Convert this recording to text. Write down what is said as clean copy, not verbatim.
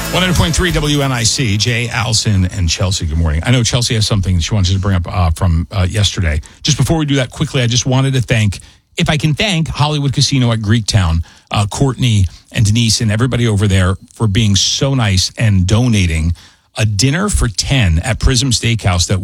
100.3 WNIC, Jay, Allison, and Chelsea. Good morning. I know Chelsea has something she wanted to bring up from yesterday. Just before we do that quickly, I just wanted to thank, if I can thank Hollywood Casino at Greektown, Courtney and Denise and everybody over there for being so nice and donating a dinner for 10 at Prism Steakhouse that